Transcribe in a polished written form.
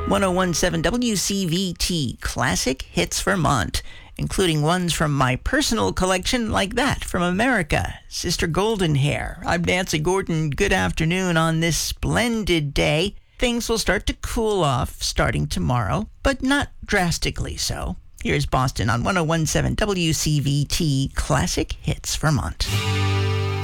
1017 WCVT Classic Hits Vermont, including ones from my personal collection like that from America, Sister Golden Hair. I'm Nancy Gordon. Good afternoon on this splendid day. Things will start to cool off starting tomorrow, but not drastically so. Here's Boston on 1017 WCVT Classic Hits Vermont.